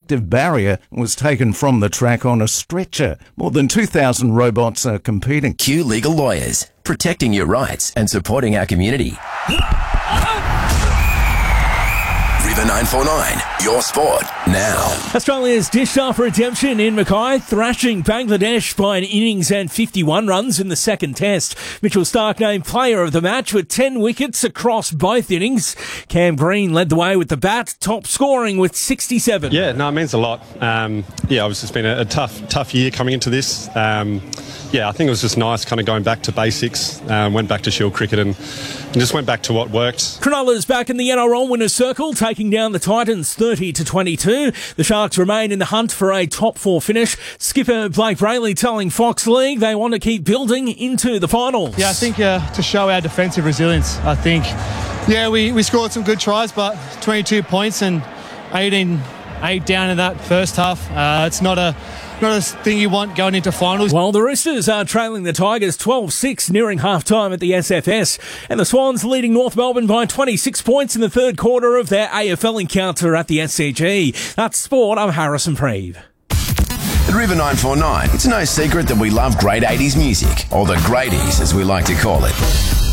protective barrier was taken from the track on a stretcher. More than 2,000 robots are competing. Q Legal Lawyers, protecting your rights and supporting our community. River 949, your sport now. Australia's dished off redemption in Mackay, thrashing Bangladesh by an innings and 51 runs in the second test. Mitchell Starc named player of the match with 10 wickets across both innings. Cam Green led the way with the bat, top scoring with 67. Yeah, no, it means a lot. Obviously it's been a tough year coming into this. I think it was just nice kind of going back to basics, went back to Shield cricket and just went back to what worked. Cronulla's back in the NRL winners' circle, taking down the Titans 30-22. The Sharks remain in the hunt for a top four finish. Skipper Blake Brayley telling Fox League they want to keep building into the finals. Yeah, I think to show our defensive resilience, I think, we scored some good tries, but 22 points and 8 down in that first half. It's not a thing you want going into finals. While the Roosters are trailing the Tigers 12-6 nearing half-time at the SFS, and the Swans leading North Melbourne by 26 points in the third quarter of their AFL encounter at the SCG. That's sport. I'm Harrison Preeve. At River 949, it's no secret that we love great 80s music, or the greaties as we like to call it.